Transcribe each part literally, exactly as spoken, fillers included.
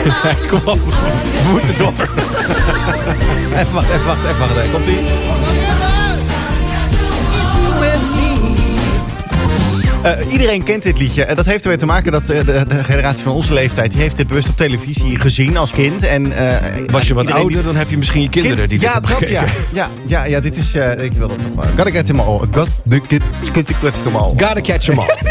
Kom op, we moeten door. Even wacht, even wacht, even wacht. Komt-ie? Uh, iedereen kent dit liedje. En dat heeft ermee te maken dat uh, de, de generatie van onze leeftijd... die heeft dit bewust op televisie gezien als kind. En, uh, Was je wat ouder, die... dan heb je misschien je kinderen kind... die dit ja, hebben dat, gekeken. Ja, ja, ja, ja, dit is... Uh, ik wil dat nog maar. Gotta get them all. Got to get, get, get them all. Gotta catch them all.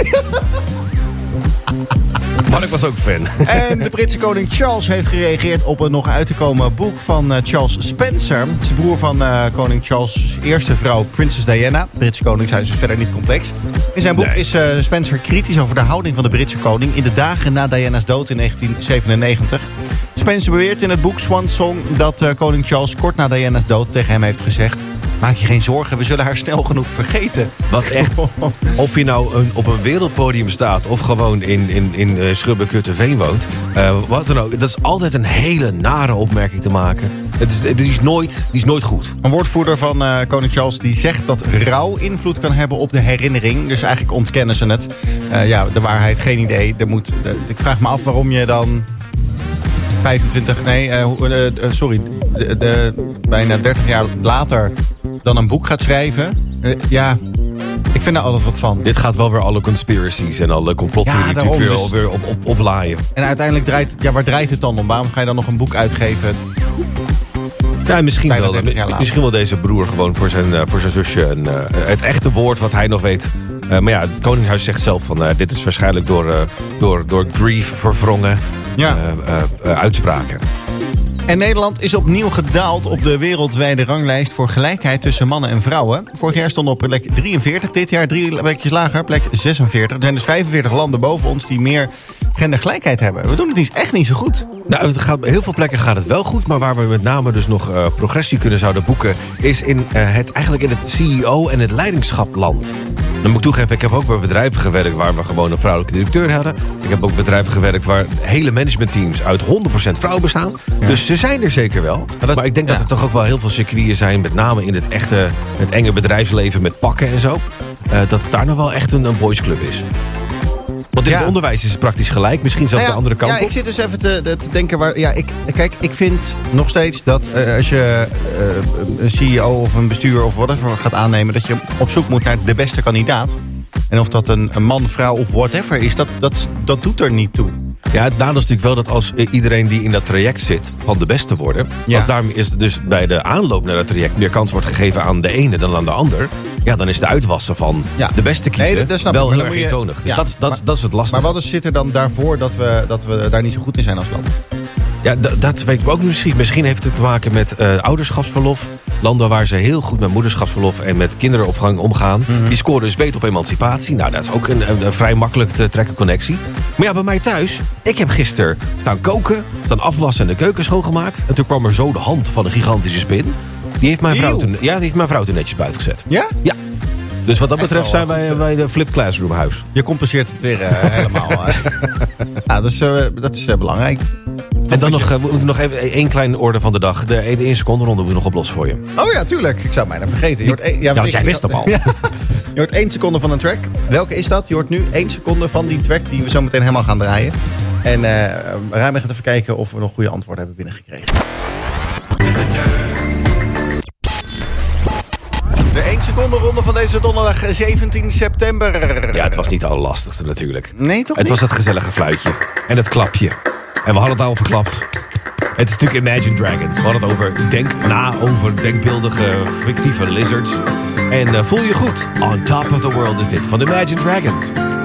Maar ik was ook fan. En de Britse koning Charles heeft gereageerd op een nog uit te komen boek van uh, Charles Spencer. Dat is de broer van uh, koning Charles' eerste vrouw, prinses Diana. Het Britse koningshuis is verder niet complex. In zijn boek nee. is uh, Spencer kritisch over de houding van de Britse koning in de dagen na Diana's dood in negentien zevenennegentig. Spencer beweert in het boek Swan Song dat uh, koning Charles kort na Diana's dood tegen hem heeft gezegd: maak je geen zorgen, we zullen haar snel genoeg vergeten. Wat echt, of je nou een, op een wereldpodium staat of gewoon in, in, in uh, Schubbe-Kutteveen woont. Uh, wat dan ook, dat is altijd een hele nare opmerking te maken. Het is, die, is nooit, die is nooit goed. Een woordvoerder van uh, koning Charles die zegt dat rouw invloed kan hebben op de herinnering. Dus eigenlijk ontkennen ze het. Uh, ja, de waarheid, geen idee. Er moet, de, ik vraag me af waarom je dan... vijfentwintig, nee, uh, uh, uh, sorry, de, de, bijna dertig jaar later dan een boek gaat schrijven. Uh, ja, ik vind er altijd wat van. Dit gaat wel weer alle conspiracies en alle complottheorieën ja, natuurlijk dus... weer op, op, oplaaien. En uiteindelijk draait, ja, waar draait het dan om? Waarom ga je dan nog een boek uitgeven? Ja, misschien wel. Misschien wil deze broer gewoon voor zijn, uh, voor zijn zusje een, uh, het echte woord wat hij nog weet. Uh, maar ja, het Koningshuis zegt zelf van uh, dit is waarschijnlijk door, uh, door, door grief verwrongen ja. uh, uh, uh, uitspraken. En Nederland is opnieuw gedaald op de wereldwijde ranglijst voor gelijkheid tussen mannen en vrouwen. Vorig jaar stond op plek drieënveertig, dit jaar drie plekjes lager, plek zesenveertig. Er zijn dus vijfenveertig landen boven ons die meer gendergelijkheid hebben. We doen het niet, echt niet zo goed. Nou, het gaat, heel veel plekken gaat het wel goed, maar waar we met name dus nog uh, progressie kunnen zouden boeken, is in, uh, het, eigenlijk in het C E O en het leiderschapland. Dan moet ik toegeven, ik heb ook bij bedrijven gewerkt waar we gewoon een vrouwelijke directeur hadden. Ik heb ook bedrijven gewerkt waar hele managementteams uit honderd procent vrouwen bestaan. Ja. Dus ze zijn er zeker wel. Maar, dat, maar ik denk ja. dat er toch ook wel heel veel circuiten zijn, met name in het echte, het enge bedrijfsleven met pakken en zo. Uh, dat het daar nog wel echt een, een boysclub is. Want in ja. het onderwijs is het praktisch gelijk. Misschien zelfs nou ja, de andere kant ja, op. Ik zit dus even te, te denken waar... Ja, ik, kijk, ik vind nog steeds dat uh, als je uh, een C E O of een bestuur of whatever gaat aannemen, dat je op zoek moet naar de beste kandidaat. En of dat een, een man, vrouw of whatever is, dat, dat, dat doet er niet toe. Ja, het nadeel is natuurlijk wel dat als iedereen die in dat traject zit van de beste worden, ja. als daarmee is dus bij de aanloop naar dat traject meer kans wordt gegeven aan de ene dan aan de ander, ja, dan is de uitwassen van ja. de beste kiezen nee, dat, dat wel heel erg eentonig. Dus ja, dat, dat, maar, dat is het lastige. Maar wat zit er dan daarvoor dat we, dat we daar niet zo goed in zijn als land? Ja, d- dat weet ik ook niet misschien. Misschien heeft het te maken met uh, ouderschapsverlof. Landen waar ze heel goed met moederschapsverlof en met kinderopvang omgaan. Mm-hmm. Die scoren dus beter op emancipatie. Nou, dat is ook een, een, een vrij makkelijk te trekken connectie. Maar ja, bij mij thuis, ik heb gisteren staan koken, staan afwassen en de keuken schoongemaakt. En toen kwam er zo de hand van een gigantische spin. Die heeft mijn vrouw toen, ja, die heeft mijn vrouw toen netjes buiten gezet. Ja? Ja. Dus wat dat betreft zijn wij bij de Flip Classroom huis. Je compenseert het weer uh, helemaal. Ja, dat is, uh, dat is uh, belangrijk. En dan nog, uh, we nog even één kleine orde van de dag. De één seconde ronde moet nog op los voor je. Oh ja, tuurlijk. Ik zou mij dan vergeten. Je hoort een, ja, ja, want jij wist hem al. Ja. Je hoort één seconde van een track. Welke is dat? Je hoort nu één seconde van die track die we zo meteen helemaal gaan draaien. En uh, Ruim gaat even kijken of we nog goede antwoorden hebben binnengekregen. De één seconde ronde van deze donderdag zeventien september. Ja, het was niet de allerlastigste natuurlijk. Nee, toch Het niet? was het gezellige fluitje. En het klapje. En we hadden het al verklapt. Het is natuurlijk Imagine Dragons. We hadden het over denk na over denkbeeldige fictieve lizards. En uh, voel je goed. On Top of the World is dit van Imagine Dragons.